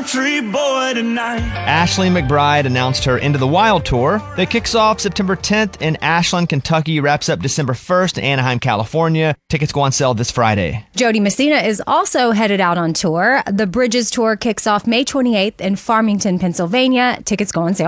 country boy tonight. Ashley McBryde announced her Into the Wild tour that kicks off September 10th in Ashland, Kentucky, wraps up December 1st in Anaheim, California. Tickets go on sale this Friday. Jody Messina is also headed out on tour. The Bridges Tour kicks off May 28th in Farmington, Pennsylvania. Tickets go on sale